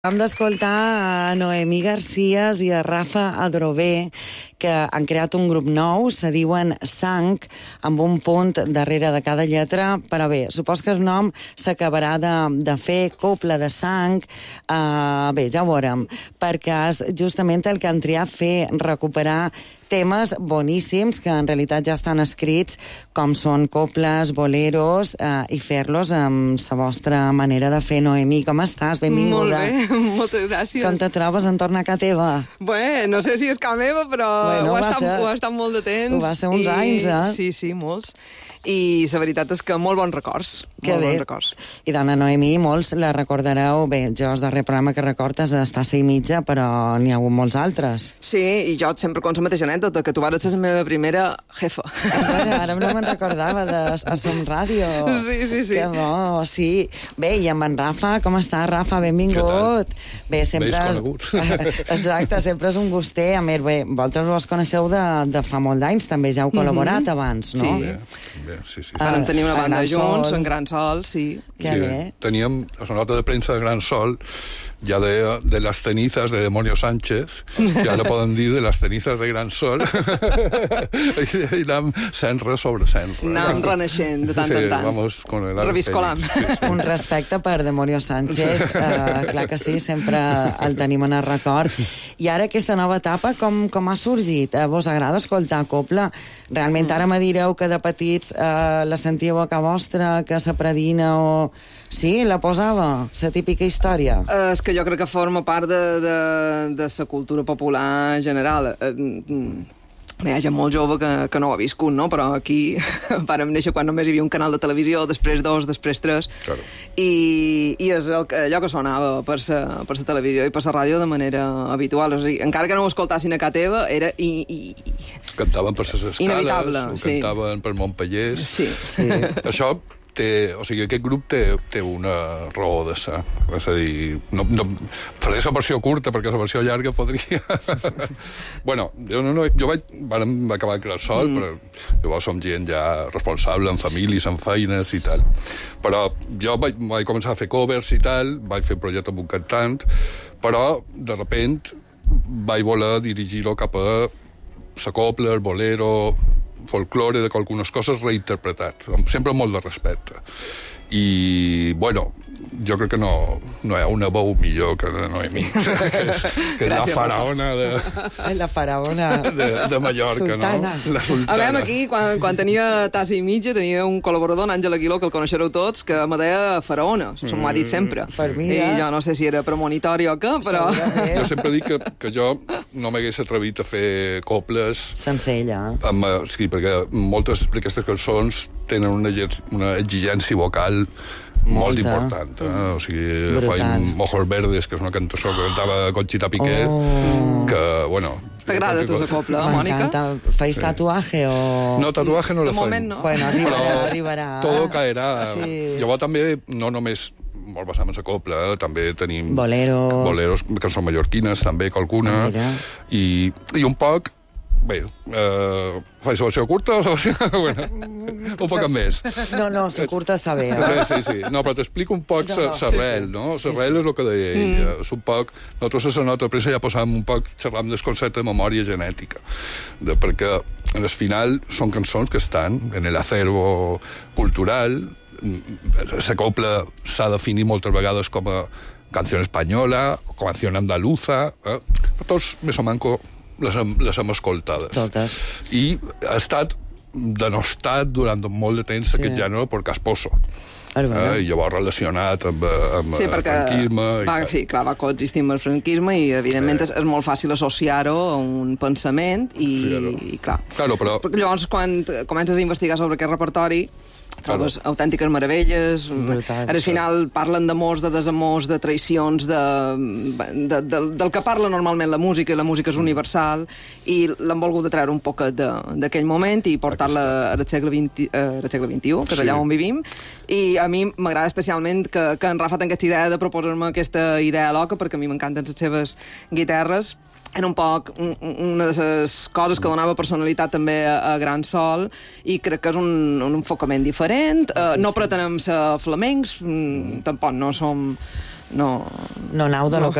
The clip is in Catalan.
Hem d'escoltar a Noemí Garcías i a Rafa Adrover, que han creat un grup nou, se diuen Sang, amb un punt darrere de cada lletra, però bé, supos que el nom s'acabarà de fer Copla de Sang. Bé, ja ho veurem, perquè és justament el que han triat fer, recuperar temes boníssims que en realitat ja estan escrits, com són coples, boleros, i fer-los amb la vostra manera de fer. Noemí, com estàs? Benvinguda. Molt bé, moltes gràcies. Com te trobes en tornar a casa teva? Bé, no sé si és casa meva, però bueno, ho ha estat molt de temps. Ho va ser uns anys, eh? Sí, molts. I la veritat és que molt bons records. Que molt bé. bons records. I dona Noemí, molts la recordareu. Bé, jo el darrer programa que recordes està a 6:30, però n'hi ha hagut molts altres. Sí, i jo sempre con la mateixa anècdota, que tu vas ser la meva primera jefa. Ara no me'n recordava a Som Ràdio. Sí. Que bo, sí. Bé, i amb en Rafa, com està, Rafa? Benvingut. Bé, sempre exacte, sempre és un guster. A més, bé, vosaltres vos coneixeu de fa molt d'anys, també ja heu col·laborat abans, no? Sí. Vam tenir una banda junts, en Gran Sol, sí. Que bé. Teníem la nota de premsa de Gran Sol, ja de las cenizas de Demonio Sánchez, ja la poden dir de las cenizas de Gran Sol, i anàvem senre sobre senre. Anàvem renaixent de tant en tant. Vamos con el reviscolant. Sí. Un respecte per Demonio Sánchez, clar que sí, sempre el tenim en el record. I ara aquesta nova etapa, com ha sorgit? Vos agrada escoltar copla? Realment ara me direu que de petits la sentíeu a casa vostra, que sa predina o... Sí, la posava, la típica història. És que jo crec que forma part de la cultura popular general. Bé, hi ha gent molt jove que no ho ha viscut, no? Però aquí vàrem néixer quan només hi havia un canal de televisió, després 2, després 3, claro. I és allò que sonava per la televisió i per la ràdio de manera habitual. O sigui, encara que no ho escoltassin a casa teva, era... Cantaven per les escales, inevitable, sí. Cantaven per Montpellers. Sí. Això... aquest grup té una raó de ser. És a dir, no, faré la versió curta, perquè la versió llarga podria... Bueno, jo vam acabar de crear sol, però llavors som gent ja responsable, amb famílies, amb feines i tal. Però jo vaig començar a fer covers i tal, vaig fer projecte amb un cantant, però, de repent, vaig voler dirigir-ho cap a la copla, el bolero... folklore, de algunes coses reinterpretat, sempre amb molt de respecte. I, bueno, jo crec que no hi ha una veu millor que de Noemí, que la faraona la faraona de Mallorca, sultana. No? La sultana. A veure, aquí, quan tenia tassa i mitja, tenia un col·laborador, en Àngel Aguiló, que el coneixereu tots, que me deia faraona, m'ho ha dit sempre. I jo no sé si era premonitori o què, però... Jo sempre dic que jo no m'hagués atrevit a fer coples... Sense ella. Sí, perquè moltes d'aquestes cançons tenen una exigència vocal molt important. O sigui, feim Ojos Verdes, que és una cançó que cantava Conchita Piqué, que, bueno... T'agrada tu la copla, Mònica? M'encanta. Feis tatuaje o...? No, tatuaje no la feim. feim. De moment no. Bueno, arribarà. Todo caerà. Sí. Llavors també, no només molt basant en la copla, també tenim... Boleros, que són mallorquines, també, qualcuna. I un poc... Bé, faig la versió curta o la versió... Bueno, un poc més. No, la curta està bé. Sí. No, però t'explico un poc l'arrel, no? L'arrel és el que deia ella. És un poc... Nosaltres a la nota de premsa ja posàvem un poc, xerràvem del concepte de memòria genètica, perquè al final són cançons que estan en l'acervo cultural. La copla s'ha definit moltes vegades com a canció espanyola, com a canció andaluza, però tots, més o manco, les hem escoltades. Totes. I ha estat denostat durant molt de temps aquest gènere per Casposo. I llavors relacionat amb el franquisme. Sí, clar, va coexistir amb el franquisme i, evidentment, és molt fàcil associar-ho a un pensament i clar. Però... Llavors, quan comences a investigar sobre aquest repertori, trobes autèntiques meravelles. Al final parlen d'amors, de desamors, de traïcions, del que parla normalment la música, i la música és universal, i l'han volgut treure un poc d'aquell moment i portar-la al segle XXI, que és allà on vivim. I a mi m'agrada especialment que en Rafa tingui aquesta idea de proposar-me aquesta idea loca, perquè a mi m'encanten les seves guitarres. Era un poc una de les coses que donava personalitat també a Gran Sol, i crec que és un enfocament diferent. No pretenem ser flamencs, tampoc no som No anau de lo que